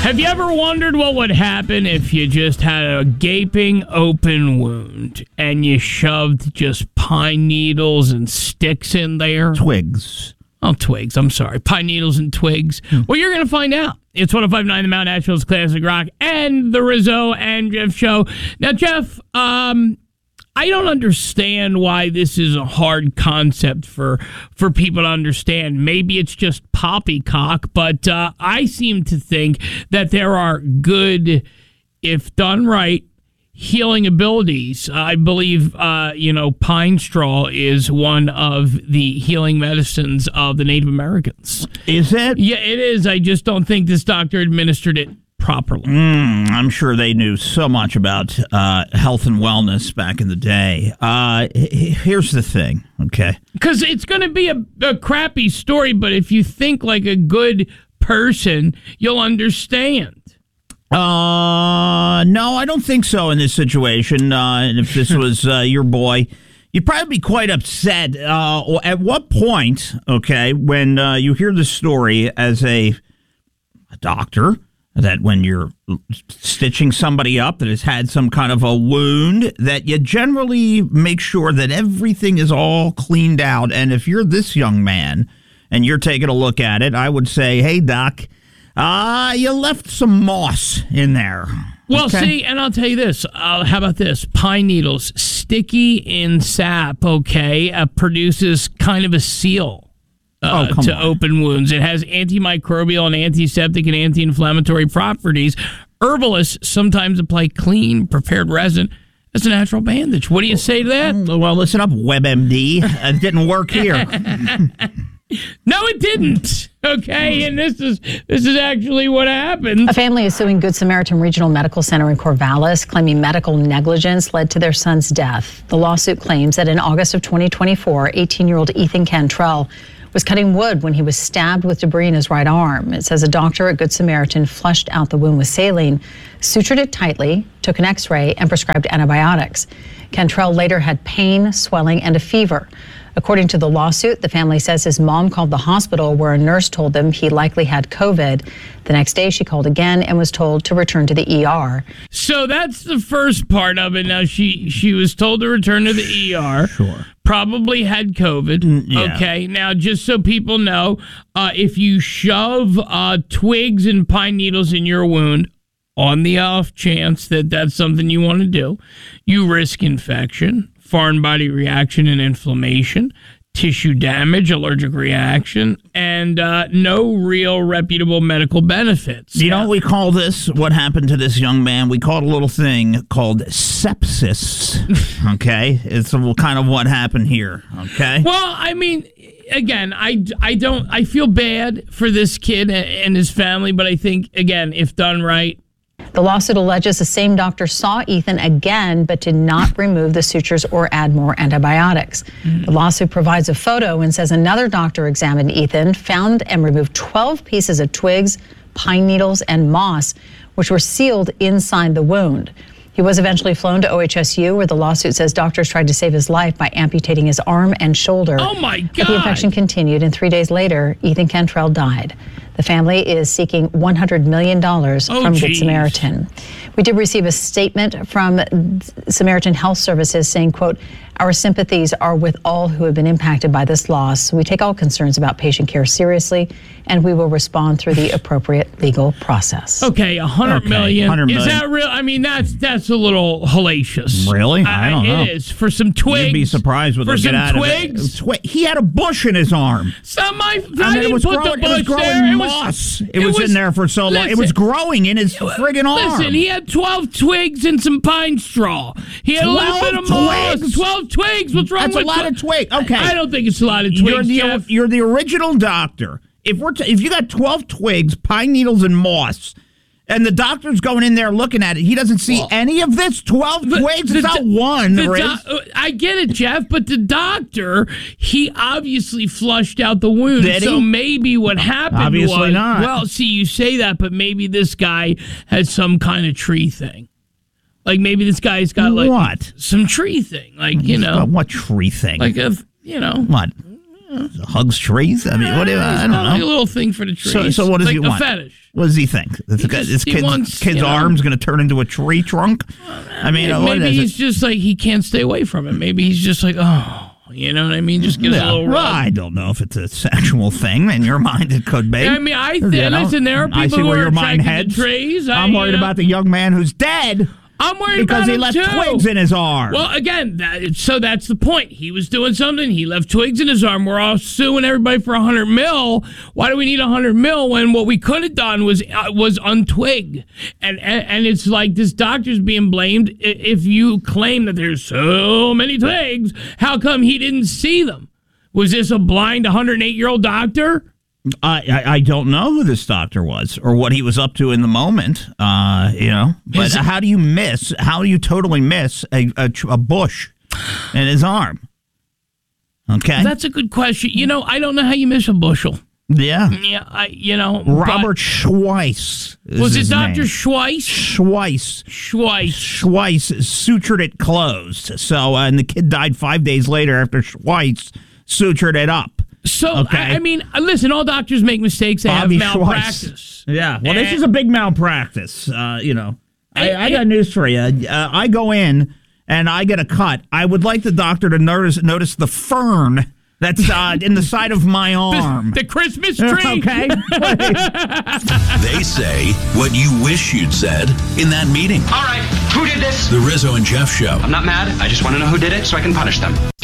Have you ever wondered what would happen if you just had a gaping open wound and you shoved just pine needles and sticks in there? Twigs. Oh, twigs. I'm sorry. Pine needles and twigs. Well, you're going to find out. It's 105.9 The Mount Nashville's Classic Rock and the Rizzo and Jeff Show. Now, Jeff, I don't understand why this is a hard concept for people to understand. Maybe it's just poppycock, but I seem to think that there are good, if done right, healing abilities. I believe, pine straw is one of the healing medicines of the Native Americans. Is it? Yeah, it is. I just don't think this doctor administered it properly. I'm sure they knew so much about health and wellness back in the day. Here's the thing, okay? Because it's going to be a crappy story, but if you think like a good person, you'll understand. No, I don't think so in this situation. And if this was your boy, you'd probably be quite upset. At what point, okay, when you hear the story as a doctor, that when you're stitching somebody up that has had some kind of a wound, that you generally make sure that everything is all cleaned out. And if you're this young man and you're taking a look at it, I would say, hey, doc, you left some moss in there. Well, okay? See, and I'll tell you this. How about this? Pine needles, sticky in sap, okay, produces kind of a seal. To open wounds. It has antimicrobial and antiseptic and anti-inflammatory properties. Herbalists sometimes apply clean, prepared resin as a natural bandage. What do you say to that? Well, listen up, WebMD. It didn't work here. No, it didn't. Okay, and this is actually what happened. A family is suing Good Samaritan Regional Medical Center in Corvallis, claiming medical negligence led to their son's death. The lawsuit claims that in August of 2024, 18-year-old Ethan Cantrell was cutting wood when he was stabbed with debris in his right arm. It says a doctor at Good Samaritan flushed out the wound with saline, sutured it tightly, took an x-ray, and prescribed antibiotics. Cantrell later had pain, swelling, and a fever. According to the lawsuit, the family says his mom called the hospital where a nurse told them he likely had COVID. The next day, she called again and was told to return to the ER. So that's the first part of it. Now, she was told to return to the ER. Sure. Probably had COVID. Yeah. Okay. Now, just so people know, if you shove twigs and pine needles in your wound, on the off chance that that's something you want to do, you risk infection, foreign body reaction and inflammation, tissue damage, allergic reaction, and no real reputable medical benefits. You know what we call this? What happened to this young man? We call it a little thing called sepsis. Okay? It's kind of what happened here. Okay? Well, I mean, again, I feel bad for this kid and his family, but I think, again, if done right. The lawsuit alleges the same doctor saw Ethan again, but did not remove the sutures or add more antibiotics. The lawsuit provides a photo and says another doctor examined Ethan, found and removed 12 pieces of twigs, pine needles, and moss, which were sealed inside the wound. He was eventually flown to OHSU, where the lawsuit says doctors tried to save his life by amputating his arm and shoulder. Oh, my God. But the infection continued, and 3 days later, Ethan Cantrell died. The family is seeking $100 million from Good Samaritan. We did receive a statement from Samaritan Health Services saying, quote, our sympathies are with all who have been impacted by this loss. We take all concerns about patient care seriously, and we will respond through the appropriate legal process. Okay, $100 million. 100 million. Is that real? I mean, that's a little hellacious. Really? I don't know. It is. For some twigs. You'd be surprised what they'll get out twigs? of it. He had a bush in his arm. I didn't put the bush there. Moss. It was in there for so long. It was growing in his friggin' arm. Listen, he had 12 twigs and some pine straw. He had a little bit of moss. 12 twigs. What's wrong with That's a lot of twigs. Okay. I don't think it's a lot of twigs, Jeff. You're the original doctor. If you got 12 twigs, pine needles, and moss, and the doctor's going in there looking at it, he doesn't see any of this 12 twigs? It's not one, Riz. I get it, Jeff, but the doctor, he obviously flushed out the wound. Did he? So maybe what happened Obviously was... not. Well, see, you say that, but maybe this guy has some kind of tree thing. Like maybe this guy's got what? Some tree thing. Like, What tree thing? Like a, What? Hugs trees? I mean, what do I don't know. Like a little thing for the trees. So what does like he want? A fetish. What does he think? This kid's arm's going to turn into a tree trunk? I mean, maybe he's just like, he can't stay away from it. Maybe he's just like, oh. You know what I mean? Just gives a little rub. Well, I don't know if it's a sexual thing. In your mind, it could be. I mean, listen, there are people who are attracted to trees. I'm worried about the young man who's dead. I'm worried because about he left too. twigs in his arm. Well, again, so that's the point. He was doing something. He left twigs in his arm. We're all suing everybody for $100 million. Why do we need $100 million when what we could have done was untwig? And it's like this doctor's being blamed. If you claim that there's so many twigs, how come he didn't see them? Was this a blind 108-year-old doctor? I don't know who this doctor was or what he was up to in the moment, But how do you totally miss a bush in his arm? Okay. That's a good question. I don't know how you miss a bushel. Yeah. Yeah, Robert Schweiss. Was it Dr. Schweiss? Schweiss sutured it closed. So, and the kid died 5 days later after Schweiss sutured it up. So, okay. I mean, listen, all doctors make mistakes. They have malpractice. Yeah. Well, this is a big malpractice. I got news for you. I go in and I get a cut. I would like the doctor to notice the fern that's in the side of my arm. The Christmas tree. Okay. They say what you wish you'd said in that meeting. All right, who did this? The Rizzo and Jeff Show. I'm not mad. I just want to know who did it so I can punish them.